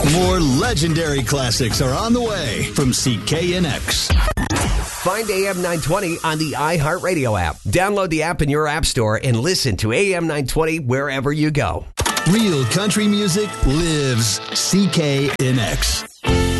More legendary classics are on the way from CKNX. Find AM 920 on the iHeartRadio app. Download the app in your app store and listen to AM 920 wherever you go. Real country music lives CKNX.